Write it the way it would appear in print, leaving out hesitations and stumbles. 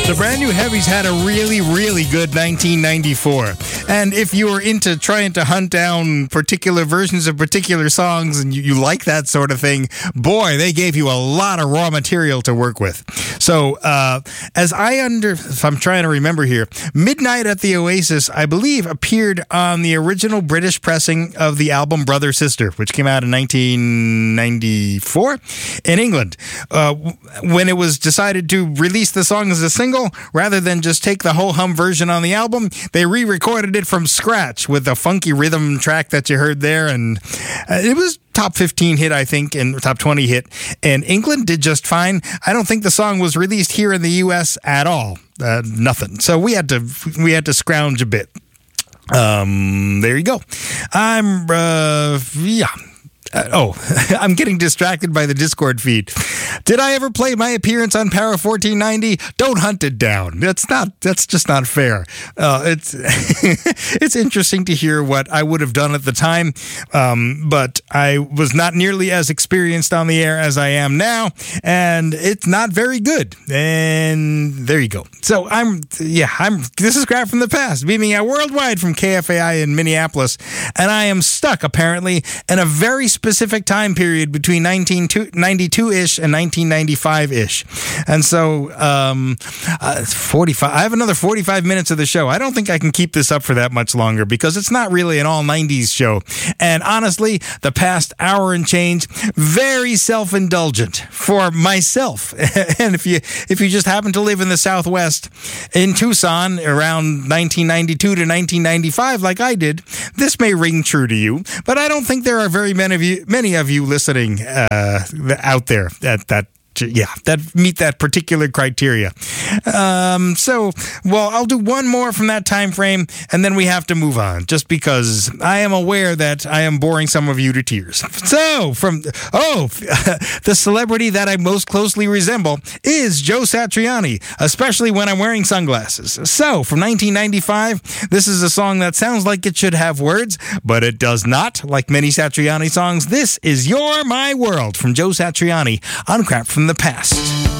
The Brand New Heavies had a really, really good 1994. And if you were into trying to hunt down particular versions of particular songs and you like that sort of thing, boy, they gave you a lot of raw material to work with. So, if I'm trying to remember here, Midnight at the Oasis, I believe, appeared on the original British pressing of the album Brother Sister, which came out in 1994 in England. When it was decided to release the song as a single, rather than just take the whole hum version on the album, they re-recorded it from scratch with the funky rhythm track that you heard there, and it was top 15 hit, I think, and top 20 hit. And England did just fine. I don't think the song was released here in the U.S. at all. Nothing. So we had to scrounge a bit. There you go. I'm getting distracted by the Discord feed. Did I ever play my appearance on Para 1490? Don't hunt it down. That's just not fair. It's interesting to hear what I would have done at the time, but I was not nearly as experienced on the air as I am now, and it's not very good. And there you go. So this is Crap from the Past, beaming out worldwide from KFAI in Minneapolis, and I am stuck apparently in a very specific time period between 1992-ish and 1995-ish. And so 45. I have another 45 minutes of the show. I don't think I can keep this up for that much longer because it's not really an all 90s show. And honestly, the past hour and change, very self-indulgent for myself. And if you just happen to live in the Southwest in Tucson around 1992 to 1995 like I did, this may ring true to you, but I don't think there are very many of you listening out there that meet that particular criteria. I'll do one more from that time frame, and then we have to move on, just because I am aware that I am boring some of you to tears. So, the celebrity that I most closely resemble is Joe Satriani, especially when I'm wearing sunglasses. So, from 1995, this is a song that sounds like it should have words, but it does not. Like many Satriani songs, this is You're My World from Joe Satriani on Crap from the Past.